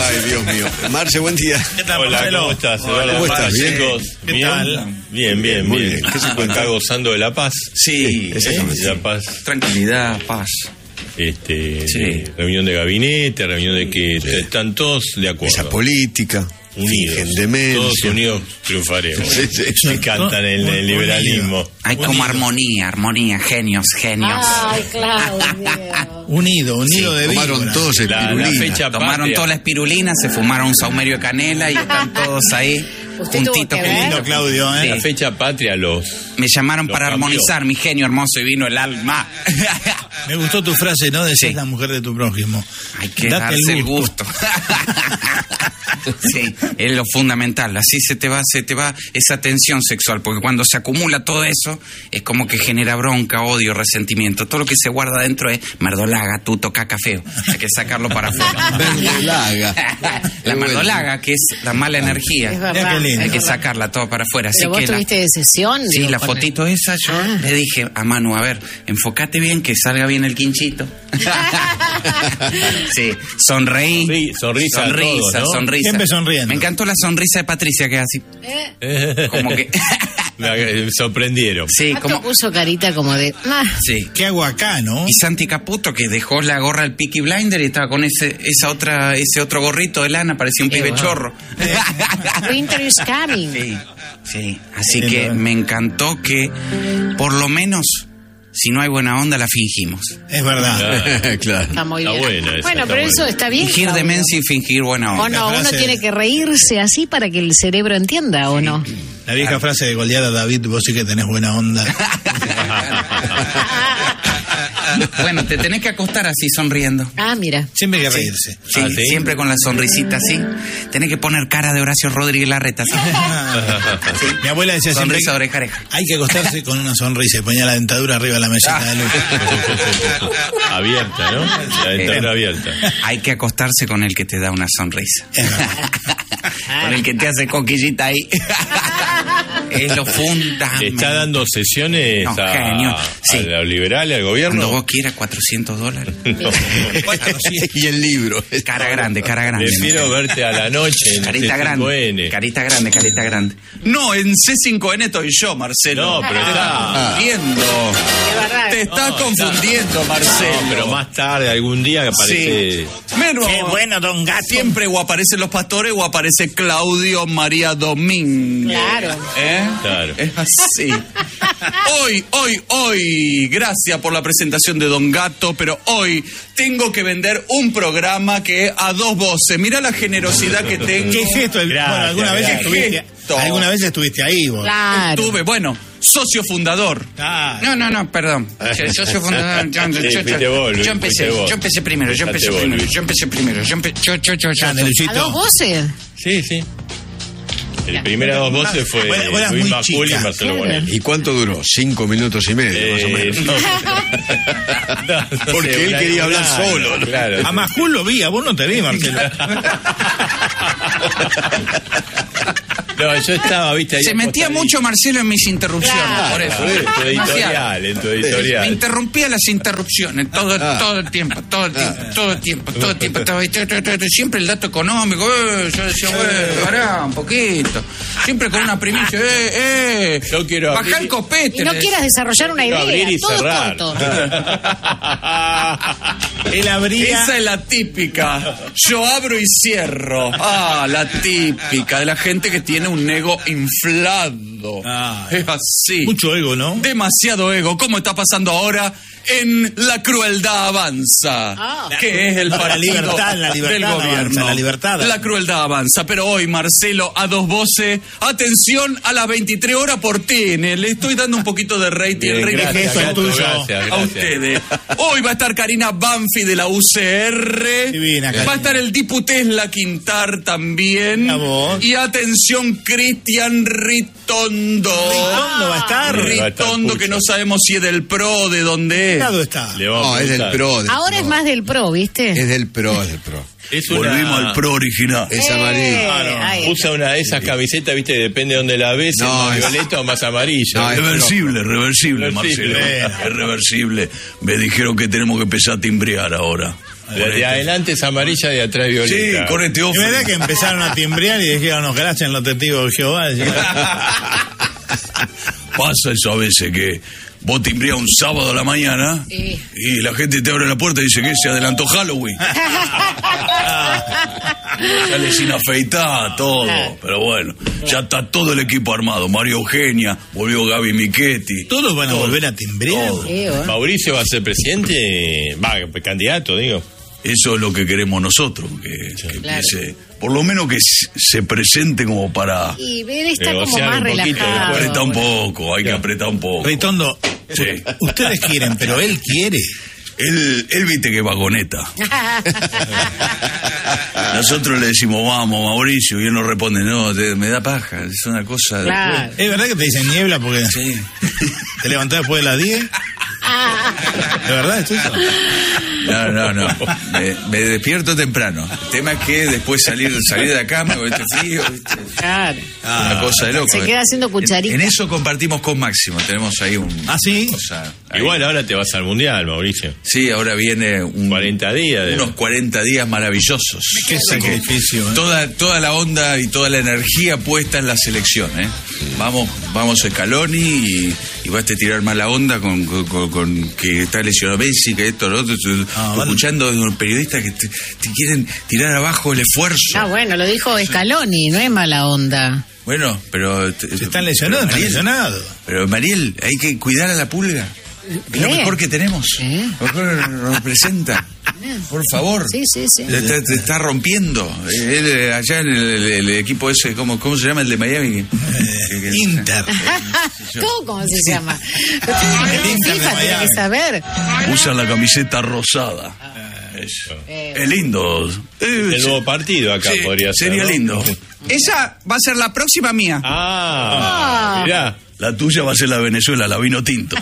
Ay, Dios mío. Marce, buen día. ¿Qué tal, Hola, Marcelo? ¿cómo estás? ¿Cómo estás? ¿Bien? Chicos, ¿Qué ¿bien? tal? Bien. ¿Qué se cuenta? ¿Está gozando de la paz? Sí, exactamente. La paz. tranquilidad, paz. Sí. Reunión de gabinete, reunión de que están todos de acuerdo. Esa política. Unidos. Fingen demencia. Todos unidos triunfaremos. Sí. Me encantan el liberalismo. Hay como armonía, genios. Ay, Claudio. Unido de Tomaron víbora. todos La espirulina. fecha Tomaron patria. toda la espirulina, se fumaron un saumerio de canela y están todos ahí Usted tuvo juntitos. que Qué ver. lindo, Claudio, ¿eh? La fecha patria los... Me llamaron Los para cambió. armonizar, mi genio hermoso y vino el alma. Me gustó tu frase, ¿no? Decís Sí. la mujer de tu prójimo. Hay que Date darse el gusto. Sí, es lo fundamental. Así se te va esa tensión sexual, porque cuando se acumula todo eso, es como que genera bronca, odio, resentimiento. Todo lo que se guarda dentro es merdolaga, tuto, caca feo. Hay que sacarlo para afuera. Verdolaga. La merdolaga, que es la mala energía. Es Mira verdad. qué lindo. Hay que sacarla todo para afuera. Así Pero vos que tuviste de sesión. sí, digo, la con fotito esa, yo le dije a Manu, a ver, enfócate bien, que salga bien el quinchito. Sí, sonreí. Sí, sonrisa a todos, ¿no? sonrisa. Siempre sonriendo. Me encantó la sonrisa de Patricia, que es así. Como que. Me sorprendieron. Sí, Pato como. puso carita como de... Sí. ¿Qué hago acá, no? Y Santi Caputo, que dejó la gorra del Peaky Blinder y estaba con ese otro gorrito de lana, parecía un pibe bueno. chorro. Winter is coming. Sí. Así que me encantó que, por lo menos, si no hay buena onda, la fingimos. Es verdad. Claro. Está muy Está bien. buena esa, Bueno, está pero eso buena. está bien. Fingir Claudio. demencia y fingir buena onda. O no, La uno frase- tiene que reírse así para que el cerebro entienda, ¿o no? La vieja frase de goleada, David, vos sí que tenés buena onda. Bueno, te tenés que acostar así sonriendo. Ah, mira. Siempre hay que reírse. Sí, ¿sí? siempre con la sonrisita así. Tenés que poner cara de Horacio Rodríguez Larreta así. Mi abuela decía siempre, Sonrisa oreja a oreja. hay que acostarse con una sonrisa y ponía la dentadura arriba de la mesita de luz. Abierta, ¿no? La dentadura abierta. Hay que acostarse con el que te da una sonrisa. Con el que te hace coquillita ahí. Es lo fundamental. ¿Está dando sesiones No, genio. Sí. a los liberales, al Cuando gobierno? vos quieras $400. No. Y el libro. Cara grande. Prefiero verte a la noche en Carita grande. C5N. Carita grande. No, en C5N estoy yo, Marcelo. No, pero está... Viendo. Es verdad. Te estás confundiendo, Marcelo. No, pero más tarde, algún día que aparece... Sí. Menos. Qué bueno, don Gato. Siempre o aparecen los pastores o aparece Claudio María Domínguez. Claro. ¿Eh? Claro. Es así. Hoy, gracias por la presentación de Don Gato, pero hoy tengo que vender un programa que a dos voces. Mirá la generosidad que tengo. ¿Qué gesto? Gracias, Bueno, alguna vez estuviste ahí, vos. Claro. Tuve, bueno, socio fundador. Claro. No, perdón. Socio fundador. fuiste vos, Luis, Yo fuiste vos. empecé primero. Fuiste vos, Luis. Grande, Luisito. ¿A dos voces? Sí. El primera dos voces fue Vos eras Luis muy Macul y chica. Marcelo Bonelli. ¿Y cuánto duró? 5 minutos y medio, más o menos. No Porque sé, él quería hablar solo, ¿no? Claro. A Majul lo vi, a vos no te vi, Marcelo. No, yo estaba, viste, ahí Se metía acostadito. mucho Marcelo en mis interrupciones, Claro. por eso. En tu Demasiado. editorial, en tu Me editorial. interrumpía las interrupciones todo el tiempo. Estaba ahí, siempre el dato económico, yo decía, pará un poquito. Siempre con una primicia, Yo quiero bajá abrir- el copete. Y no le quieras desarrollar una Quiero idea. abrir y Todo cerrar. corto. Él abría. Esa es la típica. Yo abro y cierro. La típica de la gente que tiene un ego inflado. Es así. Mucho ego, ¿no? Demasiado ego. ¿Cómo está pasando ahora en La Crueldad Avanza? Que es el La partido libertad, la libertad del avanza, gobierno. la libertad. La Crueldad Avanza. Pero hoy, Marcelo, a dos voces. Atención a las 23 horas por TN. Le estoy dando un poquito de rating. Bien, Rating gracias, gesto tuyo. gracias. a ustedes. Hoy va a estar Karina Banfi de la UCR. Divina, Karina. Va a estar el Diputesla Quintar también. A vos. Y atención, Cristian Ritondo. Ritondo va a estar. Ritondo, que no sabemos si es del PRO, de dónde ¿Qué es. lado está? Le vamos No, a es del preguntar. PRO. del Ahora PRO. es más del pro, ¿viste? Es del PRO. Es una... PRO original. Es amarillo. Ahí está. Usa una de esas camisetas, viste, depende de dónde la ves, No, es más es- violeta o más amarilla. No, es Reversible, Reversible. Marcelo. Es reversible. Me dijeron que tenemos que empezar a timbrear ahora. De adelante es amarilla, de atrás es Sí, violeta. con Es Teófilo. verdad que empezaron a timbrear y dijeron, ojalá sean los testigos de Jehová. Pasa eso a veces que vos timbreás un sábado a la mañana Sí. y la gente te abre la puerta y dice que se adelantó Halloween. Sale sin afeitar, todo. Pero bueno, ya está todo el equipo armado. Mario Eugenia, volvió Gaby Michetti. Todos van a volver a timbrear. Todo. Sí, bueno. Mauricio va a ser presidente, candidato, digo. Eso es lo que queremos nosotros, que Claro. empiece, por lo menos que se presente como para Y él está como Negociar más un poquito, relajado. apretar un poco, hay que apretar un poco. Ritondo, Sí. ustedes quieren, pero él quiere. Él viste que vagoneta. Nosotros le decimos, vamos, Mauricio, y él nos responde, no, me da paja, es una cosa... Claro. ¿Es verdad que te dicen niebla porque Sí. te levantás después de las 10? ¿De verdad es eso? No. Me despierto temprano. El tema es que después salir de la cama con este frío, ¿viste? Claro. Una cosa de loco. Se queda haciendo cucharita. En eso compartimos con Máximo. Tenemos ahí un... ¿Ah, sí? cosa ahí. Igual ahora te vas al mundial, Mauricio. Sí, ahora viene 40 días. unos 40 días maravillosos. Qué sacrificio. Toda la onda y toda la energía puesta en la selección, ¿eh? Vamos Scaloni y vas a tirar mala onda con que está lesionado Messi, que esto, lo otro. Vale. Escuchando a unos periodistas que te quieren tirar abajo el esfuerzo. Ah, bueno, lo dijo Scaloni, no es mala onda. Bueno, pero... Si están lesionados, están lesionados. Pero Mariel, hay que cuidar a la pulga. Es lo ¿Qué? mejor que tenemos. ¿Eh? Lo mejor nos representa. Por favor. Sí. Te está rompiendo. Él, allá en el equipo ese, ¿cómo se llama el de Miami? Inter. ¿Cómo se llama? El Inter de FIFA tiene Miami. que saber. Usan la camiseta rosada. Es lindo. El nuevo partido acá Sí, podría ser. sería ¿no? lindo. Esa va a ser la próxima mía. Ah, mirá. La tuya va a ser la Venezuela, la vino tinto.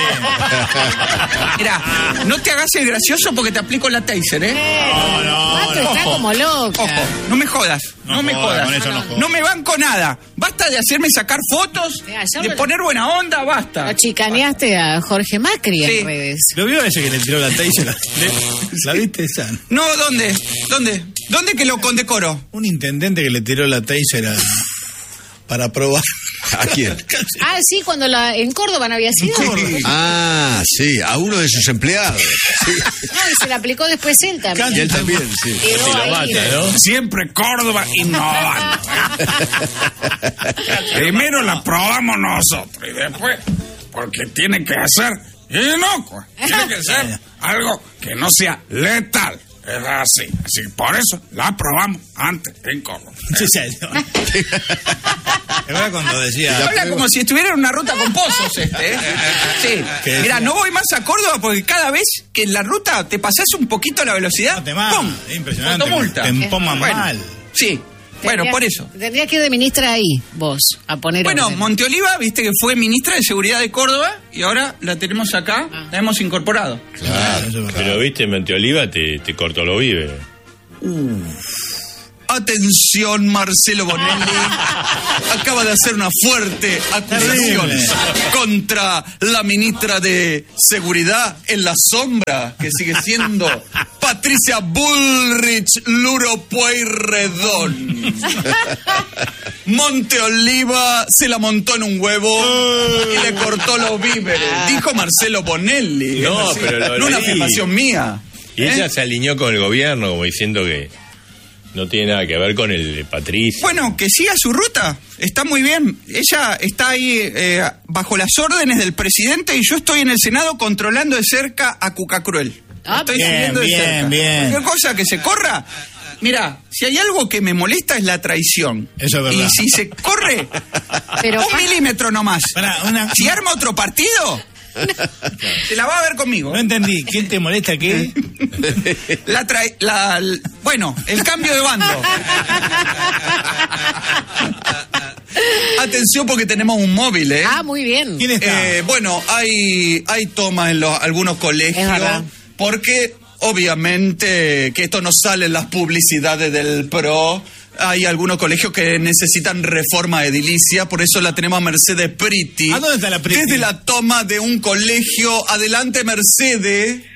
Mira, no te hagas el gracioso porque te aplico la taser, ¿eh? Pato está como loca. Ojo, no me jodas, no me jodas. con eso no jodas. No me banco nada. Basta de hacerme sacar fotos, Mira, yo de lo- poner buena onda, basta. Lo chicaneaste a Jorge Macri Sí. en redes. ¿Lo vio ese que le tiró la taser? ¿La viste esa? No, ¿Dónde que lo condecoro? Un intendente que le tiró la taser para probar. ¿A quién? Ah, sí, cuando en Córdoba no había sido. Ah, sí, a uno de sus empleados. No, y se la aplicó después él también. Y él también, sí. Quedó Si lo ahí. mata, ¿no? Siempre Córdoba innovando. Primero la probamos nosotros y después, porque tiene que ser inocuo, tiene que ser algo que no sea letal. Es así. Así que por eso la probamos antes en Córdoba. Sí, señor. Es verdad cuando decía... Habla como si estuviera en una ruta con pozos ¿eh? Sí. ¿Qué? Mira, no voy más a Córdoba porque cada vez que en la ruta te pasás un poquito la velocidad, No te matan, ¡pum! es impresionante. Fotomulta. Te empoman Bueno, mal. Sí. Bueno, Tendrías- por eso. Tendrías que ir de ministra ahí, vos, a poner Bueno, orden. Monteoliva, viste que fue ministra de Seguridad de Córdoba y ahora la tenemos acá, la hemos incorporado. Claro, eso es verdad. Pero viste, Monteoliva te cortó lo vive. Atención, Marcelo Bonelli acaba de hacer una fuerte acusación Terrible. contra la ministra de Seguridad en la sombra, que sigue siendo Patricia Bullrich Luro Pueyrredón. Monteoliva se la montó en un huevo y le cortó los víveres. Dijo Marcelo Bonelli. No, Es pero lo no una leí. afirmación mía. Y ella se alineó con el gobierno, como diciendo que no tiene nada que ver con el de Patricia. Bueno, que siga su ruta, está muy bien. Ella está ahí bajo las órdenes del presidente y yo estoy en el Senado controlando de cerca a Cucacruel. Ah, Estoy bien, siguiendo de bien, cerca. bien. Cualquier cosa que se corra. Mira, si hay algo que me molesta es la traición. Eso es verdad. Y si se corre, Pero, un milímetro nomás. Pará, Si arma otro partido, se la va a ver conmigo. No entendí. ¿Quién te molesta qué? Bueno, el cambio de bando. Atención porque tenemos un móvil, ¿eh? Ah, muy bien. ¿Quién está? Bueno, hay tomas en algunos colegios. Es verdad. Porque, obviamente, que esto no sale en las publicidades del PRO. Hay algunos colegios que necesitan reforma edilicia, por eso la tenemos a Mercedes Priti. ¿A dónde está la Priti? Desde la toma de un colegio. Adelante, Mercedes.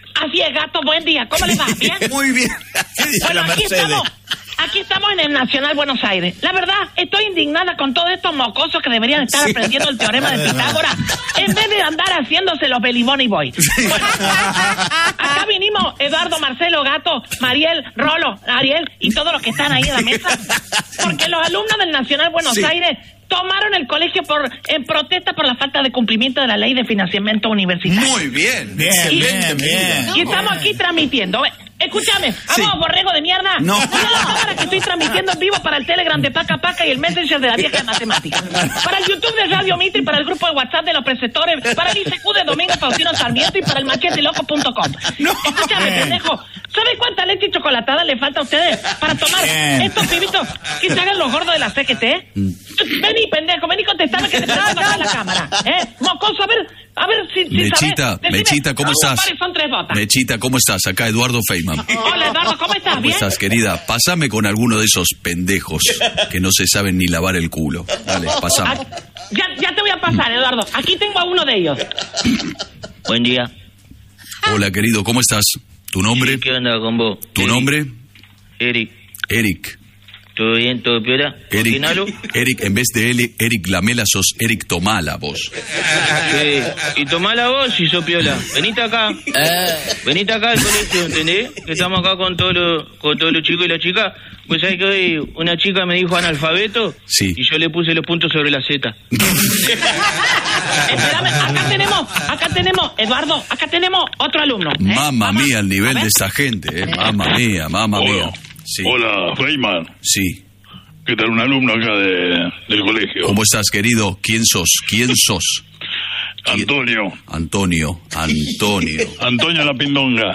Así es, gato, buen día. ¿Cómo le va? ¿Bien? Muy bien. ¿Qué dice Bueno, la Mercedes? aquí estamos en el Nacional Buenos Aires. La verdad, estoy indignada con todos estos mocosos que deberían estar aprendiendo el teorema de Pitágoras en vez de andar haciéndose los belibón y boy. Bueno, acá vinimos Eduardo, Marcelo, Gato, Mariel, Rolo, Ariel y todos los que están ahí en la mesa, porque los alumnos del Nacional Buenos Aires tomaron el colegio en protesta por la falta de cumplimiento de la ley de financiamiento universitario. Muy bien. Bien. Y estamos aquí transmitiendo. Escúchame, vamos, borrego de mierda. No. Mira la cámara que estoy transmitiendo en vivo para el Telegram de Paca Paca y el Messenger de la vieja de matemáticas. Para el YouTube de Radio Mitre y para el grupo de WhatsApp de los preceptores, para el ICQ de Domingo Faustino Sarmiento y para el macheteloco.com. Escúchame, pendejo. ¿Sabes cuánta leche chocolatada le falta a ustedes para tomar estos pibitos que se hagan los gordos de la CGT? Vení, pendejo, vení, contestame que te tengo que bajar la cámara. Mocoso, a ver si Mechita, sabes. Mechita, ¿cómo estás? Son 3 botas. Mechita, ¿cómo estás? Acá Eduardo Feynman. Hola, Eduardo, ¿cómo estás? ¿Cómo ¿Bien? estás, querida? Pásame con alguno de esos pendejos que no se saben ni lavar el culo. Dale, pasame. Ya te voy a pasar, Eduardo. Aquí tengo a uno de ellos. Buen día. Hola, querido, ¿cómo estás? ¿Tu nombre? ¿Qué onda con vos? ¿Tu nombre? Eric. Eric. ¿Todo bien? ¿Todo piola? ¿Con quién hablo? Eric, en vez de Eric Lamela, sos Eric Tomala, vos. Sí. Y tomá la voz y sos piola. Venite acá. Venite acá al colegio, ¿entendés? Que estamos acá con todos los chicos y las chicas. Pues sabés que hoy una chica me dijo analfabeto. Sí. Y yo le puse los puntos sobre la Z. Espérame, acá tenemos, Eduardo, acá tenemos otro alumno. Mamma Vamos, mía, el nivel a de ver. esta gente, Mamma mía, mamma mía. Sí. Hola, Feynman. Sí. ¿Qué tal? Un alumno acá del colegio. ¿Cómo estás, querido? ¿Quién sos? ¿Quién sos? Antonio. Antonio. Antonio la Pindonga.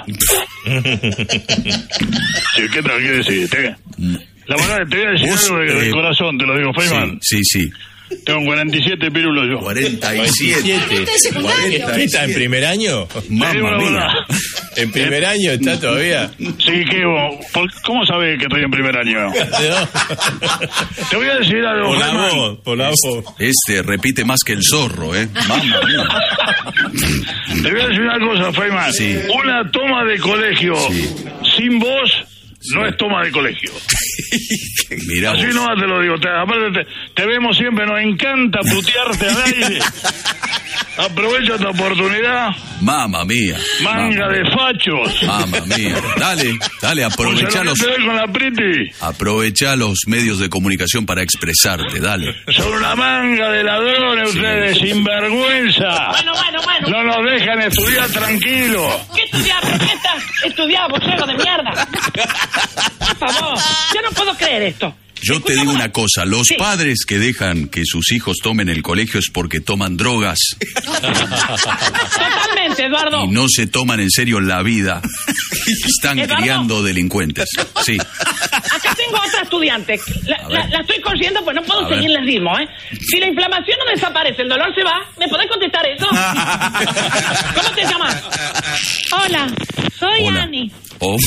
Sí, ¿qué tal? ¿Qué decís? La verdad, te voy a decir Vos, algo de corazón, te lo digo, Feynman. Sí. Tengo 47 pírulos yo. 47. ¿Qué está en primer año? Mamma mía. ¿En primer año está todavía? Sí, ¿qué vos? ¿Cómo sabés que estoy en primer año? Te voy a decir algo, Por la Feynman. voz, por la voz. Este repite más que el zorro, Mamma mía. Te voy a decir una cosa, Feynman. Sí. Una toma de colegio sin vos no es toma de colegio. Mirá Así vos. no te lo digo. Aparte te vemos siempre, nos encanta putearte al aire. Aprovecha esta oportunidad. Mamma mía. Manga de fachos. Mamma mía. Dale, aprovechá Pues los, te doy con la Priti. aprovechá los medios de comunicación para expresarte, dale. Son una manga de ladrones ustedes, sinvergüenza. Bueno. No nos dejan estudiar tranquilo. ¿Qué estudiamos? ¿Qué estás estudiando, bochego de mierda? Por favor, yo no puedo creer esto. Yo te digo una cosa, los padres que dejan que sus hijos tomen el colegio es porque toman drogas Totalmente, Eduardo. y no se toman en serio la vida. Están ¿Eduardo? criando delincuentes. Sí. Acá tengo otra estudiante. La estoy consciente, pues no puedo A ver. seguirle el ritmo, Si la inflamación no desaparece, el dolor se va, ¿me podés contestar eso? ¿Cómo te llamas? Hola, soy Hola. Ani. Oh.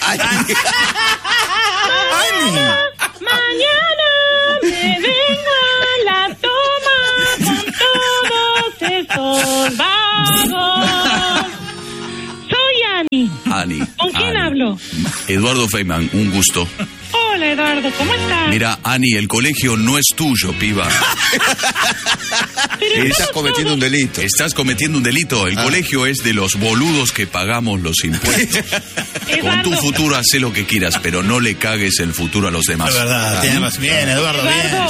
Mañana me vengo a la toma con todos estos vagos. Soy Ani. Ani. ¿Con quién Ani. hablo? Eduardo Feynman, un gusto. Hola, Eduardo, ¿cómo estás? Mira, Ani, el colegio no es tuyo, piba. Estás cometiendo un delito. Estás cometiendo un delito. El colegio es de los boludos que pagamos los impuestos. Con tu futuro haz lo que quieras, pero no le cagues el futuro a los demás. Es verdad, tienes razón. Bien, Eduardo, bien.